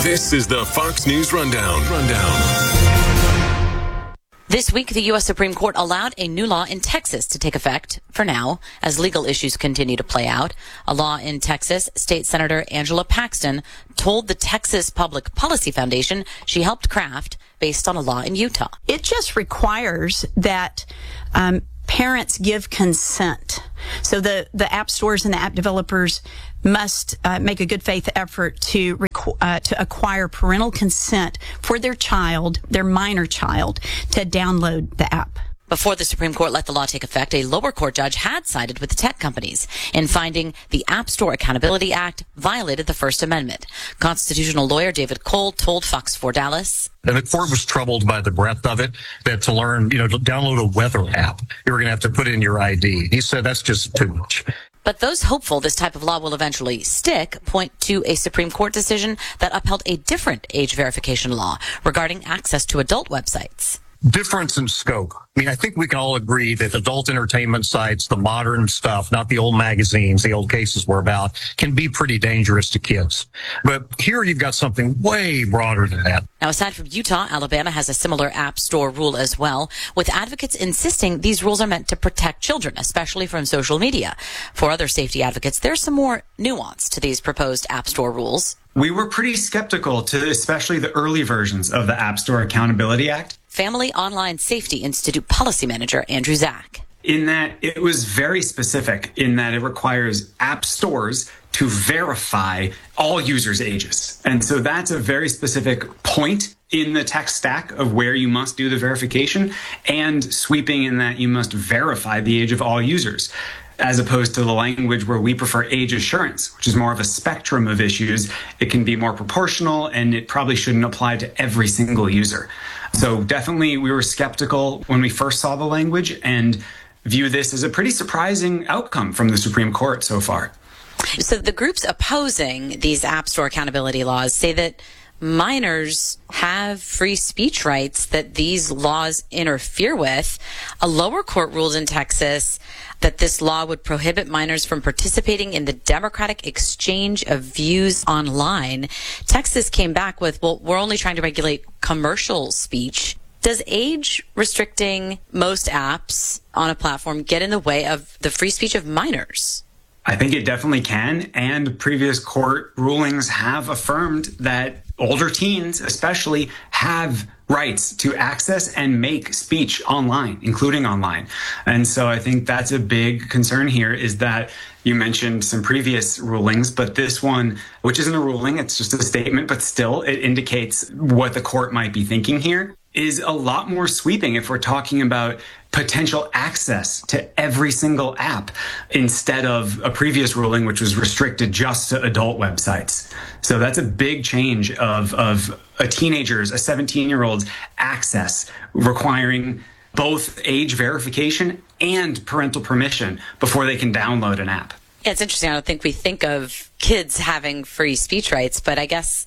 This is the Fox News Rundown. This week, the U.S. Supreme Court allowed a new law in Texas to take effect for now as legal issues continue to play out. A law in Texas, State Senator Angela Paxton told the Texas Public Policy Foundation she helped craft based on a law in Utah. It just requires that parents give consent. So the app stores and the app developers must make a good faith effort to acquire parental consent for their child, their minor child, to download the app. Before the Supreme Court let the law take effect, a lower court judge had sided with the tech companies in finding the App Store Accountability Act violated the First Amendment. Constitutional lawyer David Cole told Fox 4 Dallas. And the court was troubled by the breadth of it, that to learn, to download a weather app, you were going to have to put in your ID. He said that's just too much. But those hopeful this type of law will eventually stick point to a Supreme Court decision that upheld a different age verification law regarding access to adult websites. Difference in scope. I think we can all agree that adult entertainment sites, the modern stuff, not the old magazines, the old cases we're about, can be pretty dangerous to kids. But here you've got something way broader than that. Now, aside from Utah, Alabama has a similar app store rule as well, with advocates insisting these rules are meant to protect children, especially from social media. For other safety advocates, there's some more nuance to these proposed app store rules. We were pretty skeptical to especially the early versions of the App Store Accountability Act. Family Online Safety Institute policy manager Andrew Zach. In that it was very specific in that it requires app stores to verify all users' ages. And so that's a very specific point in the tech stack of where you must do the verification, and sweeping in that you must verify the age of all users, as opposed to the language where we prefer age assurance, which is more of a spectrum of issues. It can be more proportional, and it probably shouldn't apply to every single user. So definitely we were skeptical when we first saw the language and view this as a pretty surprising outcome from the Supreme Court so far. So the groups opposing these App Store accountability laws say that minors have free speech rights that these laws interfere with. A lower court ruled in Texas that this law would prohibit minors from participating in the democratic exchange of views online. Texas came back with, well, we're only trying to regulate commercial speech. Does age restricting most apps on a platform get in the way of the free speech of minors? I think it definitely can, and previous court rulings have affirmed that older teens especially have rights to access and make speech online, including online. And so I think that's a big concern here, is that you mentioned some previous rulings, but this one, which isn't a ruling, it's just a statement, but still it indicates what the court might be thinking here, is a lot more sweeping if we're talking about potential access to every single app instead of a previous ruling which was restricted just to adult websites. So that's a big change of a teenager's, a 17-year-old's access, requiring both age verification and parental permission before they can download an app. Yeah, it's interesting. I don't think we think of kids having free speech rights, but I guess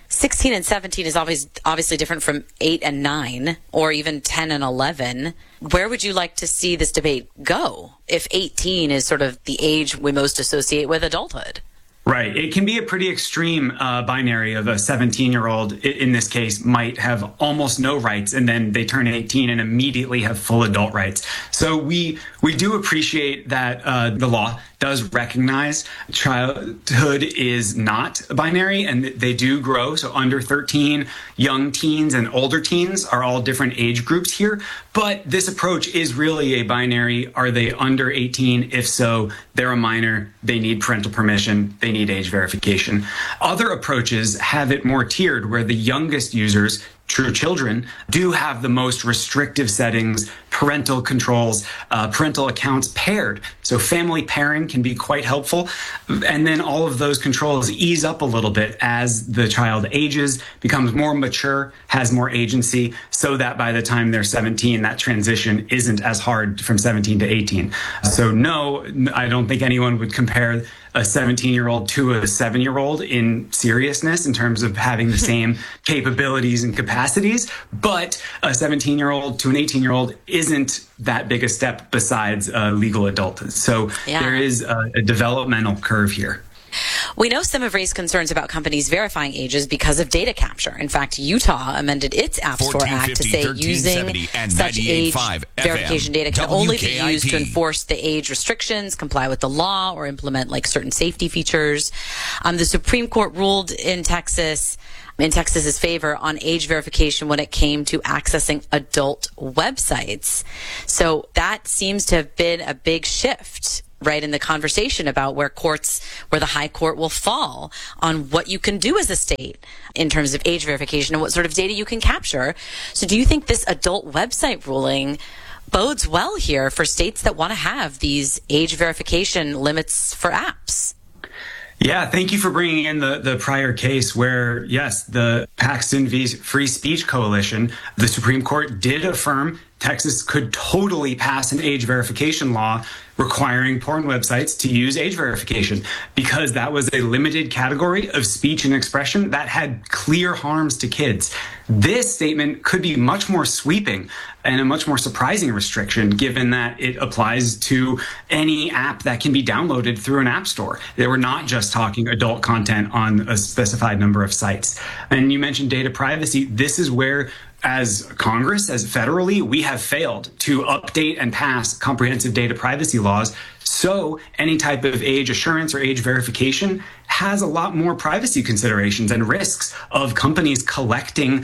16 and 17 is obviously different from 8 and 9, or even 10 and 11. Where would you like to see this debate go if 18 is sort of the age we most associate with adulthood? Right. It can be a pretty extreme binary of a 17-year-old, in this case, might have almost no rights, and then they turn 18 and immediately have full adult rights. So we do appreciate that the law does recognize childhood is not binary, and they do grow. So under 13, young teens and older teens are all different age groups here. But this approach is really a binary. Are they under 18? If so, they're a minor. They need parental permission. They need age verification. Other approaches have it more tiered, where the youngest users, true children, do have the most restrictive settings, parental controls, parental accounts paired. So family pairing can be quite helpful. And then all of those controls ease up a little bit as the child ages, becomes more mature, has more agency, so that by the time they're 17, that transition isn't as hard from 17 to 18. So no, I don't think anyone would compare a 17-year-old to a 7-year-old in seriousness in terms of having the same capabilities and capacities, but a 17-year-old to an 18-year-old isn't that big a step besides legal adulthood. So there is a developmental curve here. We know some have raised concerns about companies verifying ages because of data capture. In fact, Utah amended its App Store Act to say using such age verification data can only be used to enforce the age restrictions, comply with the law, or implement like certain safety features. The Supreme Court ruled in Texas's favor on age verification when it came to accessing adult websites. So that seems to have been a big shift, right, in the conversation about where the high court will fall on what you can do as a state in terms of age verification and what sort of data you can capture. So do you think this adult website ruling bodes well here for states that want to have these age verification limits for apps? Yeah, thank you for bringing in the prior case where, yes, the Paxton v. Free Speech Coalition, the Supreme Court did affirm Texas could totally pass an age verification law requiring porn websites to use age verification because that was a limited category of speech and expression that had clear harms to kids. This statement could be much more sweeping and a much more surprising restriction given that it applies to any app that can be downloaded through an app store. They were not just talking adult content on a specified number of sites. And you mentioned data privacy. This is where, as Congress, as federally, we have failed to update and pass comprehensive data privacy laws. So any type of age assurance or age verification has a lot more privacy considerations and risks of companies collecting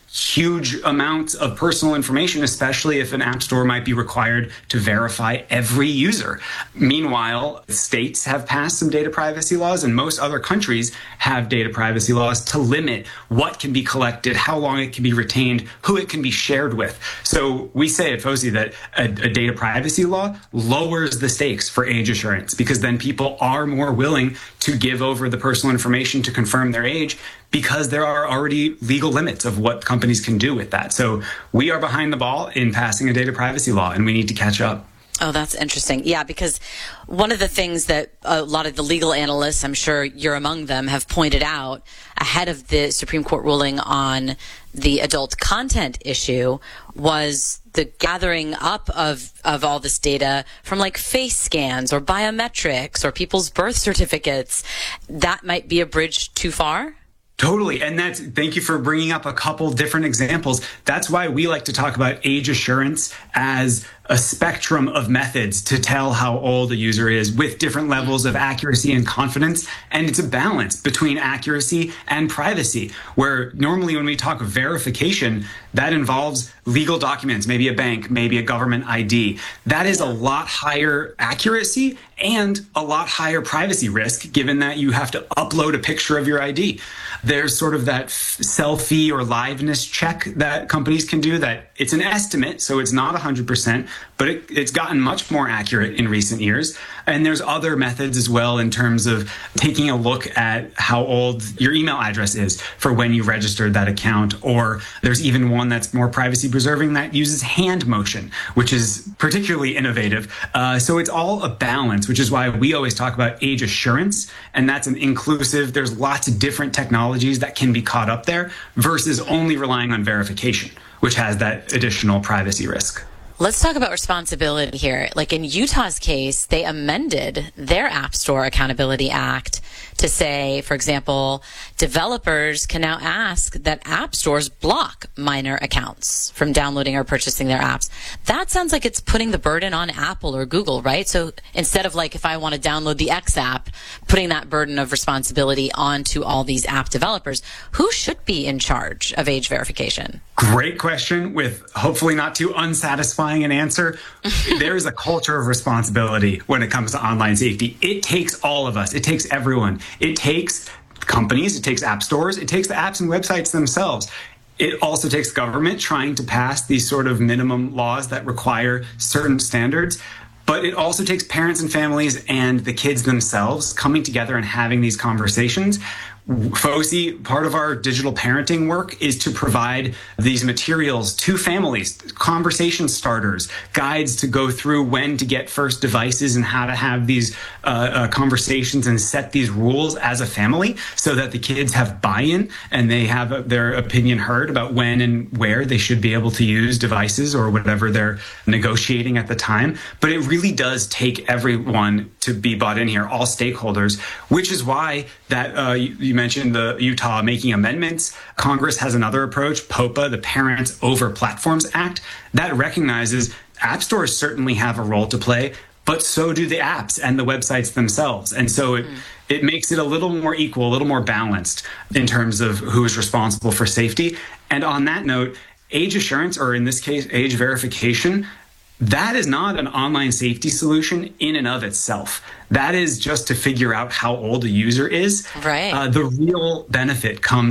huge amounts of personal information, especially if an app store might be required to verify every user. Meanwhile, states have passed some data privacy laws, and most other countries have data privacy laws to limit what can be collected, how long it can be retained, who it can be shared with. So we say at FOSI that a data privacy law lowers the stakes for age assurance because then people are more willing to give over the personal information to confirm their age because there are already legal limits of what companies can do with that. So we are behind the ball in passing a data privacy law, and we need to catch up. Oh, that's interesting. Yeah, because one of the things that a lot of the legal analysts, I'm sure you're among them, have pointed out ahead of the Supreme Court ruling on the adult content issue was the gathering up of all this data from like face scans or biometrics or people's birth certificates. That might be a bridge too far. Totally. And thank you for bringing up a couple different examples. That's why we like to talk about age assurance as a spectrum of methods to tell how old a user is with different levels of accuracy and confidence. And it's a balance between accuracy and privacy, where normally when we talk verification, that involves legal documents, maybe a bank, maybe a government ID. That is a lot higher accuracy and a lot higher privacy risk, given that you have to upload a picture of your ID. There's sort of that selfie or liveness check that companies can do that it's an estimate, so it's not 100%, but it's gotten much more accurate in recent years. And there's other methods as well in terms of taking a look at how old your email address is for when you registered that account. Or there's even one that's more privacy preserving that uses hand motion, which is particularly innovative. So it's all a balance, which is why we always talk about age assurance. And that's an inclusive, there's lots of different technologies that can be caught up there versus only relying on verification, which has that additional privacy risk. Let's talk about responsibility here. Like in Utah's case, they amended their App Store Accountability Act to say, for example, developers can now ask that app stores block minor accounts from downloading or purchasing their apps. That sounds like it's putting the burden on Apple or Google, right? So instead of like if I want to download the X app, putting that burden of responsibility onto all these app developers, who should be in charge of age verification? Great question with hopefully not too unsatisfying an answer. There's a culture of responsibility when it comes to online safety. It takes all of us. It takes everyone. It takes companies. It takes app stores. It takes the apps and websites themselves. It also takes government trying to pass these sort of minimum laws that require certain standards. But it also takes parents and families and the kids themselves coming together and having these conversations. FOSI, part of our digital parenting work is to provide these materials to families, conversation starters, guides to go through when to get first devices and how to have these conversations and set these rules as a family so that the kids have buy-in and they have their opinion heard about when and where they should be able to use devices or whatever they're negotiating at the time. But it really does take everyone to be bought in here, all stakeholders, which is why that you mentioned the Utah making amendments. Congress has another approach, POPA, the Parents Over Platforms Act, that recognizes app stores certainly have a role to play, but so do the apps and the websites themselves. And so it makes it a little more equal, a little more balanced in terms of who is responsible for safety. And on that note, age assurance, or in this case, age verification, that is not an online safety solution in and of itself. That is just to figure out how old a user is. Right. The real benefit comes